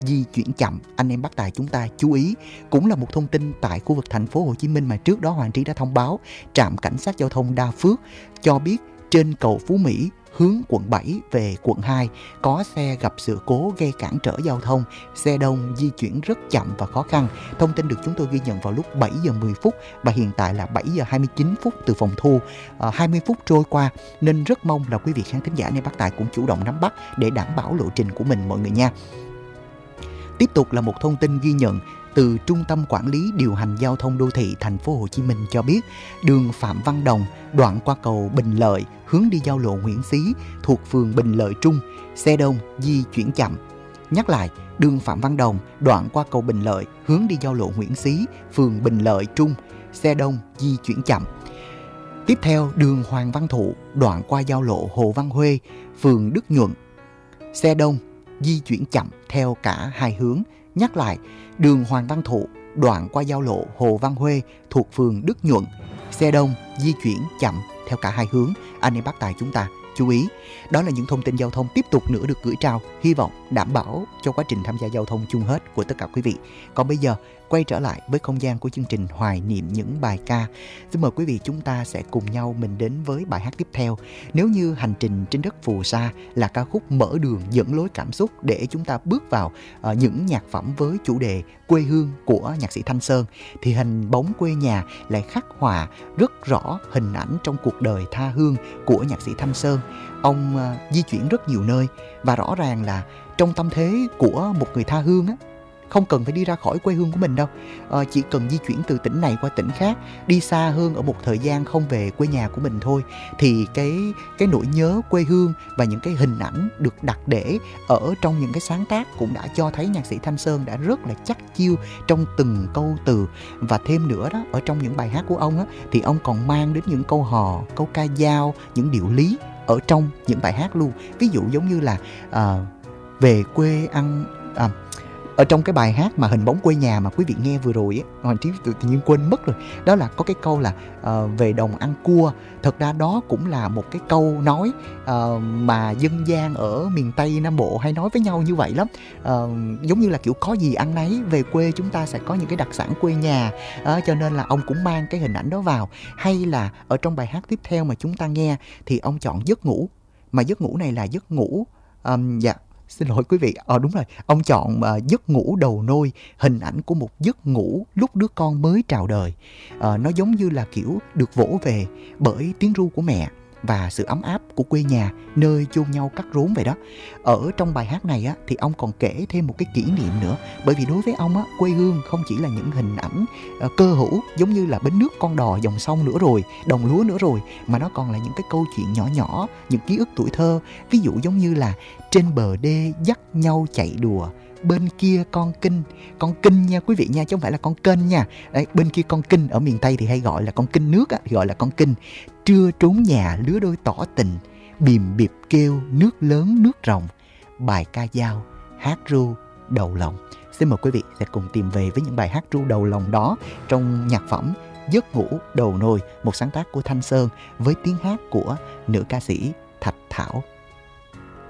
di chuyển chậm. Anh em bác tài chúng ta chú ý. Cũng là một thông tin tại khu vực thành phố Hồ Chí Minh mà trước đó Hoàng Trí đã thông báo. Trạm cảnh sát giao thông Đa Phước cho biết trên cầu Phú Mỹ hướng quận 7 về quận 2 có xe gặp sự cố gây cản trở giao thông, xe đông di chuyển rất chậm và khó khăn. Thông tin được chúng tôi ghi nhận vào lúc 7 giờ 10 phút và hiện tại là 7 giờ 29 phút từ phòng thu. 20 phút trôi qua nên rất mong là quý vị khán thính giả anh em bác tài cũng chủ động nắm bắt để đảm bảo lộ trình của mình mọi người nha. Tiếp tục là một thông tin ghi nhận từ Trung tâm Quản lý Điều hành Giao thông Đô thị Thành phố Hồ Chí Minh cho biết đường Phạm Văn Đồng đoạn qua cầu Bình Lợi hướng đi giao lộ Nguyễn Xí thuộc phường Bình Lợi Trung, xe đông di chuyển chậm. Nhắc lại, đường Phạm Văn Đồng đoạn qua cầu Bình Lợi hướng đi giao lộ Nguyễn Xí, phường Bình Lợi Trung, xe đông di chuyển chậm. Tiếp theo, đường Hoàng Văn Thụ đoạn qua giao lộ Hồ Văn Huê, phường Đức Nhuận, xe đông di chuyển chậm theo cả hai hướng. Nhắc lại, đường Hoàng Văn Thụ đoạn qua giao lộ Hồ Văn Huê thuộc phường Đức Nhuận, xe đông di chuyển chậm theo cả hai hướng. Anh em bác tài chúng ta chú ý. Đó là những thông tin giao thông tiếp tục nữa được gửi trao, hy vọng đảm bảo cho quá trình tham gia giao thông chung hết của tất cả quý vị. Còn bây giờ quay trở lại với không gian của chương trình hoài niệm những bài ca. Xin mời quý vị chúng ta sẽ cùng nhau mình đến với bài hát tiếp theo. Nếu như Hành trình trên đất phù sa là ca khúc mở đường dẫn lối cảm xúc để chúng ta bước vào những nhạc phẩm với chủ đề quê hương của nhạc sĩ Thanh Sơn, thì Hình bóng quê nhà lại khắc họa rất rõ hình ảnh trong cuộc đời tha hương của nhạc sĩ Thanh Sơn. Ông di chuyển rất nhiều nơi và rõ ràng là trong tâm thế của một người tha hương á, không cần phải đi ra khỏi quê hương của mình đâu, chỉ cần di chuyển từ tỉnh này qua tỉnh khác, đi xa hơn ở một thời gian không về quê nhà của mình thôi, thì cái nỗi nhớ quê hương và những cái hình ảnh được đặt để ở trong những cái sáng tác cũng đã cho thấy nhạc sĩ Thanh Sơn đã rất là chắc chiêu trong từng câu từ. Và thêm nữa đó, ở trong những bài hát của ông á, thì ông còn mang đến những câu hò, câu ca dao, những điệu lý ở trong những bài hát luôn. Ví dụ giống như là về quê ăn ở trong cái bài hát mà Hình bóng quê nhà mà quý vị nghe vừa rồi á, Hoàng Trí tự nhiên quên mất rồi. Đó là có cái câu là về đồng ăn cua. Thật ra đó cũng là một cái câu nói mà dân gian ở miền Tây Nam Bộ hay nói với nhau như vậy lắm. Giống như là kiểu có gì ăn nấy, về quê chúng ta sẽ có những cái đặc sản quê nhà. Cho nên là ông cũng mang cái hình ảnh đó vào. Hay là ở trong bài hát tiếp theo mà chúng ta nghe thì ông chọn giấc ngủ. Mà giấc ngủ này là giấc ngủ xin lỗi quý vị, đúng rồi, ông chọn giấc ngủ đầu nôi, hình ảnh của một giấc ngủ lúc đứa con mới chào đời. Nó giống như là kiểu được vỗ về bởi tiếng ru của mẹ và sự ấm áp của quê nhà nơi chôn nhau cắt rốn vậy đó. Ở trong bài hát này á, thì ông còn kể thêm một cái kỷ niệm nữa, bởi vì đối với ông á, quê hương không chỉ là những hình ảnh cơ hữu giống như là bến nước con đò dòng sông nữa rồi, đồng lúa nữa rồi, mà nó còn là những cái câu chuyện nhỏ nhỏ, những ký ức tuổi thơ. Ví dụ giống như là trên bờ đê dắt nhau chạy đùa, bên kia con kinh nha quý vị nha, chứ không phải là con kênh nha. Đấy, bên kia con kinh ở miền Tây thì hay gọi là con kinh nước á, thì gọi là con kinh. Trưa trốn nhà lứa đôi tỏ tình, bìm bịp kêu nước lớn nước ròng, bài ca dao hát ru đầu lòng. Xin mời quý vị sẽ cùng tìm về với những bài hát ru đầu lòng đó trong nhạc phẩm Giấc ngủ đầu nôi, một sáng tác của Thanh Sơn với tiếng hát của nữ ca sĩ Thạch Thảo.